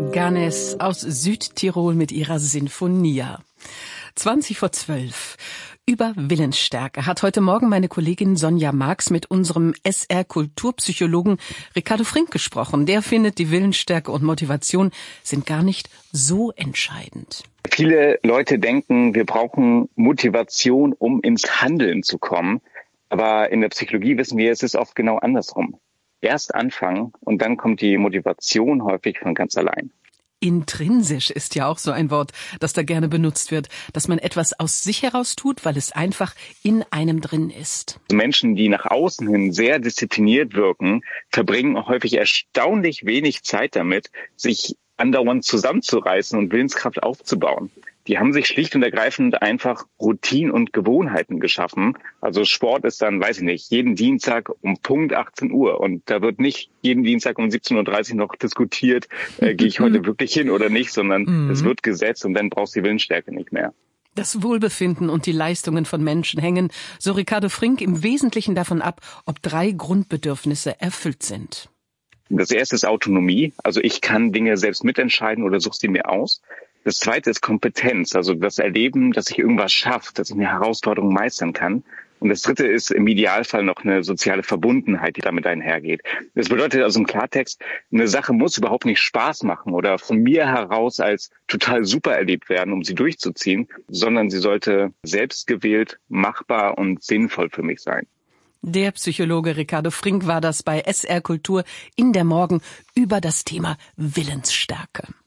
Ganes aus Südtirol mit ihrer Sinfonia. 11:20. Über Willensstärke hat heute Morgen meine Kollegin Sonja Marx mit unserem SR-Kulturpsychologen Ricardo Frink gesprochen. Der findet, die Willensstärke und Motivation sind gar nicht so entscheidend. Viele Leute denken, wir brauchen Motivation, um ins Handeln zu kommen. Aber in der Psychologie wissen wir, es ist oft genau andersrum. Erst anfangen und dann kommt die Motivation häufig von ganz allein. Intrinsisch ist ja auch so ein Wort, das da gerne benutzt wird, dass man etwas aus sich heraus tut, weil es einfach in einem drin ist. Menschen, die nach außen hin sehr diszipliniert wirken, verbringen häufig erstaunlich wenig Zeit damit, sich andauernd zusammenzureißen und Willenskraft aufzubauen. Die haben sich schlicht und ergreifend einfach Routinen und Gewohnheiten geschaffen. Also Sport ist dann, weiß ich nicht, jeden Dienstag um Punkt 18 Uhr. Und da wird nicht jeden Dienstag um 17:30 Uhr noch diskutiert, gehe ich heute wirklich hin oder nicht, sondern es wird gesetzt und dann brauchst du die Willensstärke nicht mehr. Das Wohlbefinden und die Leistungen von Menschen hängen, so Ricardo Frink, im Wesentlichen davon ab, ob 3 Grundbedürfnisse erfüllt sind. Das erste ist Autonomie. Also ich kann Dinge selbst mitentscheiden oder suche sie mir aus. Das zweite ist Kompetenz, also das Erleben, dass ich irgendwas schaffe, dass ich eine Herausforderung meistern kann. Und das dritte ist im Idealfall noch eine soziale Verbundenheit, die damit einhergeht. Das bedeutet also im Klartext, eine Sache muss überhaupt nicht Spaß machen oder von mir heraus als total super erlebt werden, um sie durchzuziehen, sondern sie sollte selbstgewählt, machbar und sinnvoll für mich sein. Der Psychologe Ricardo Frink war das bei SR Kultur in der Morgen über das Thema Willensstärke.